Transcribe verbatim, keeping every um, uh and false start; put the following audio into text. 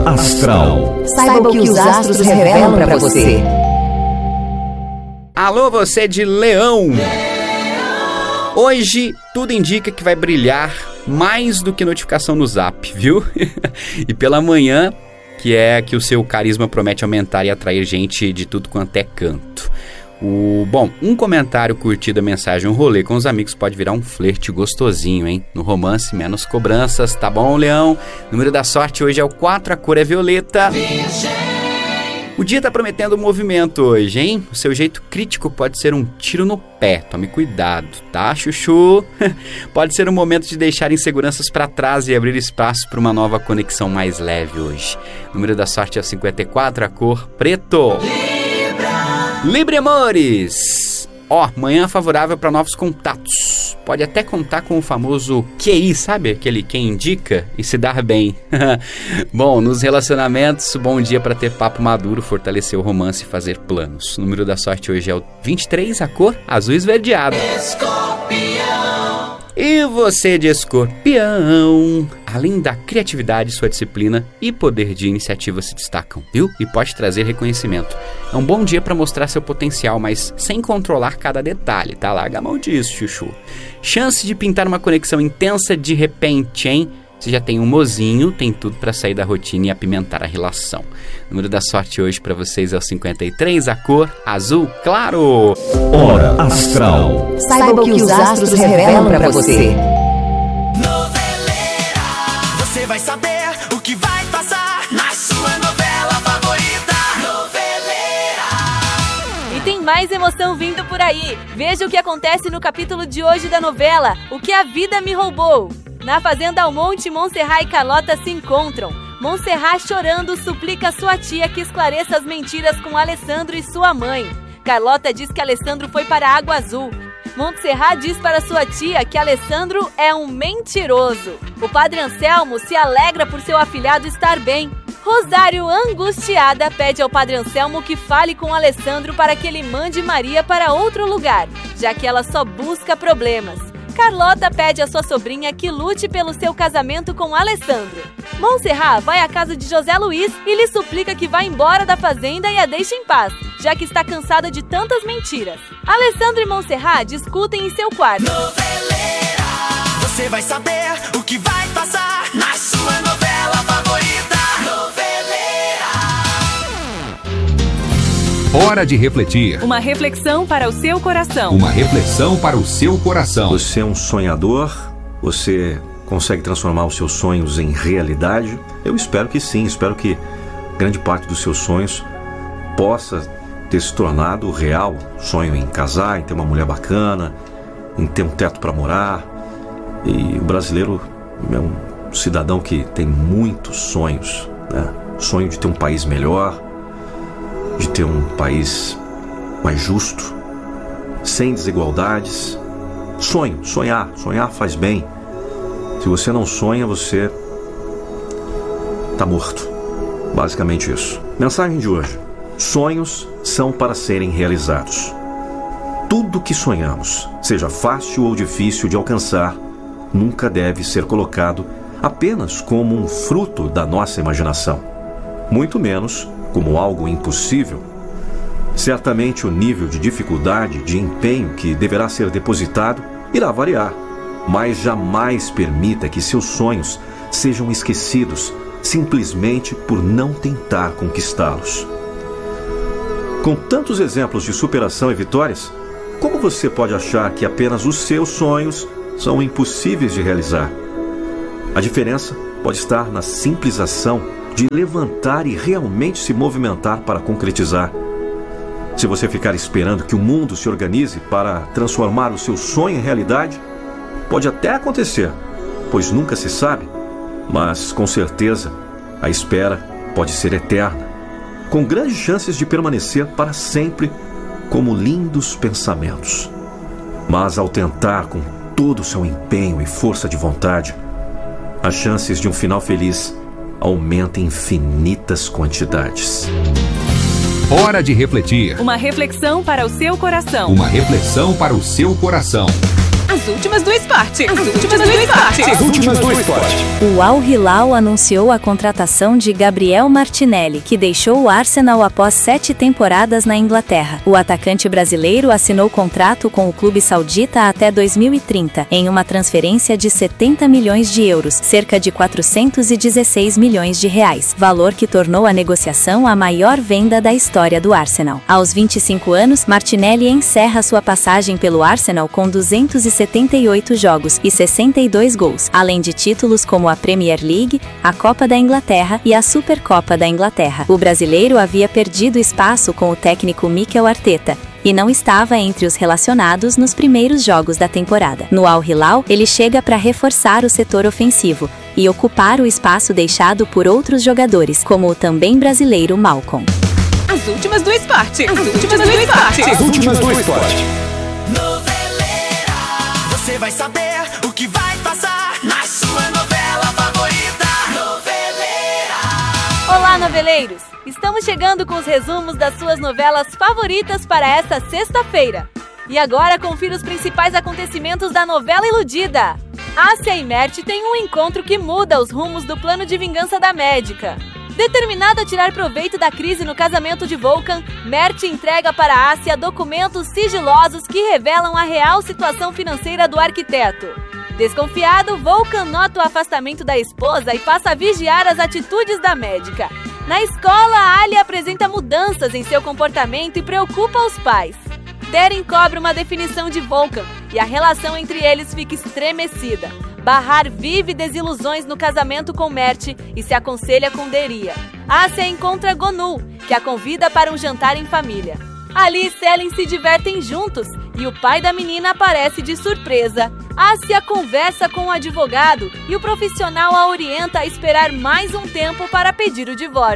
Astral. Saiba o que os astros revelam para você. Alô, você de Leão. Hoje tudo indica que vai brilhar mais do que notificação no Zap, viu? E pela manhã, que é que o seu carisma promete aumentar e atrair gente de tudo quanto é canto. O, bom, um comentário curtido, a mensagem, um rolê com os amigos pode virar um flerte gostosinho, hein? No romance, menos cobranças, tá bom, Leão? O número da sorte hoje é o quatro, a cor é violeta. O dia tá prometendo movimento hoje, hein? O seu jeito crítico pode ser um tiro no pé, tome cuidado, tá, chuchu? Pode ser um momento de deixar inseguranças pra trás e abrir espaço para uma nova conexão mais leve hoje. O número da sorte é o cinquenta e quatro, a cor preto. Libra, amores! Ó, manhã favorável para novos contatos. Pode até contar com o famoso Q I, sabe? Aquele quem indica e se dar bem. Bom, nos relacionamentos, bom dia para ter papo maduro, fortalecer o romance e fazer planos. O número da sorte hoje é o vinte e três, a cor azul esverdeado. Escorpião! E você de Escorpião, além da criatividade, sua disciplina e poder de iniciativa se destacam, viu? E pode trazer reconhecimento. É um bom dia para mostrar seu potencial, mas sem controlar cada detalhe, tá? Larga a mão disso, chuchu. Chance de pintar uma conexão intensa de repente, hein? Você já tem um mozinho, tem tudo para sair da rotina e apimentar a relação. O número da sorte hoje para vocês é o cinquenta e três, a cor azul claro. Hora Astral. Saiba o que os astros revelam para você. Noveleira, você vai saber o que vai passar na sua novela favorita. Noveleira. E tem mais emoção vindo por aí. Veja o que acontece no capítulo de hoje da novela O que a Vida Me Roubou. Na Fazenda Almonte, Montserrat e Carlota se encontram. Montserrat, chorando, suplica sua tia que esclareça as mentiras com Alessandro e sua mãe. Carlota diz que Alessandro foi para a Água Azul. Montserrat diz para sua tia que Alessandro é um mentiroso. O padre Anselmo se alegra por seu afilhado estar bem. Rosário, angustiada, pede ao padre Anselmo que fale com Alessandro para que ele mande Maria para outro lugar, já que ela só busca problemas. Carlota pede à sua sobrinha que lute pelo seu casamento com Alessandro. Montserrat vai à casa de José Luiz e lhe suplica que vá embora da fazenda e a deixe em paz, já que está cansada de tantas mentiras. Alessandro e Montserrat discutem em seu quarto. Noveleira, você vai saber o que vai passar na sua novela favorita. Hora de refletir. Uma reflexão para o seu coração. Uma reflexão para o seu coração. Você é um sonhador? Você consegue transformar os seus sonhos em realidade? Eu espero que sim. Espero que grande parte dos seus sonhos possa ter se tornado real. Sonho em casar, em ter uma mulher bacana, em ter um teto para morar. E o brasileiro é um cidadão que tem muitos sonhos, né? Sonho de ter um país melhor, de ter um país mais justo, sem desigualdades. Sonho, sonhar, sonhar faz bem. Se você não sonha, você está morto. Basicamente isso. Mensagem de hoje: sonhos são para serem realizados. Tudo que sonhamos, seja fácil ou difícil de alcançar, nunca deve ser colocado apenas como um fruto da nossa imaginação, muito menos como algo impossível. Certamente o nível de dificuldade, de empenho que deverá ser depositado irá variar, mas jamais permita que seus sonhos sejam esquecidos simplesmente por não tentar conquistá-los. Com tantos exemplos de superação e vitórias, como você pode achar que apenas os seus sonhos são impossíveis de realizar? A diferença pode estar na simples ação de levantar e realmente se movimentar para concretizar. Se você ficar esperando que o mundo se organize para transformar o seu sonho em realidade, pode até acontecer, pois nunca se sabe, mas com certeza a espera pode ser eterna, com grandes chances de permanecer para sempre como lindos pensamentos. Mas ao tentar com todo o seu empenho e força de vontade, as chances de um final feliz aumentam em infinitas quantidades. Hora de refletir. Uma reflexão para o seu coração. Uma reflexão para o seu coração. As últimas do esporte. As últimas do esporte. As últimas do esporte. O Al Hilal anunciou a contratação de Gabriel Martinelli, que deixou o Arsenal após sete temporadas na Inglaterra. O atacante brasileiro assinou contrato com o clube saudita até dois mil e trinta, em uma transferência de setenta milhões de euros, cerca de quatrocentos e dezesseis milhões de reais, valor que tornou a negociação a maior venda da história do Arsenal. Aos vinte e cinco anos, Martinelli encerra sua passagem pelo Arsenal com duzentos e setenta e oito jogos e sessenta e dois gols, além de títulos como a Premier League, a Copa da Inglaterra e a Supercopa da Inglaterra. O brasileiro havia perdido espaço com o técnico Mikel Arteta e não estava entre os relacionados nos primeiros jogos da temporada. No Al Hilal, ele chega para reforçar o setor ofensivo e ocupar o espaço deixado por outros jogadores, como o também brasileiro Malcom. As últimas do esporte. As últimas do esporte. As últimas do esporte. Noveleira, você vai saber o que vai passar na sua novela favorita. Noveleira. Olá, noveleiros! Estamos chegando com os resumos das suas novelas favoritas para esta sexta-feira. E agora confira os principais acontecimentos da novela Iludida. Ásia e Mert têm um encontro que muda os rumos do plano de vingança da médica. Determinado a tirar proveito da crise no casamento de Volkan, Mert entrega para Ásia documentos sigilosos que revelam a real situação financeira do arquiteto. Desconfiado, Volkan nota o afastamento da esposa e passa a vigiar as atitudes da médica. Na escola, Ali apresenta mudanças em seu comportamento e preocupa os pais. Deren cobra uma definição de Volkan e a relação entre eles fica estremecida. Bahar vive desilusões no casamento com Mert e se aconselha com Deria. Ásia encontra Gonu, que a convida para um jantar em família. Ali e Selin se divertem juntos e o pai da menina aparece de surpresa. Ásia conversa com o advogado e o profissional a orienta a esperar mais um tempo para pedir o divórcio.